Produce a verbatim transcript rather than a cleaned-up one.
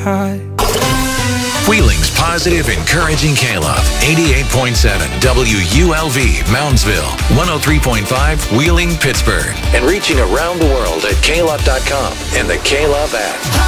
high. Wheeling's positive, encouraging K-Love. eighty-eight point seven W U L V, Moundsville. one oh three point five, Wheeling, Pittsburgh. And reaching around the world at K Love dot com and the K-Love app.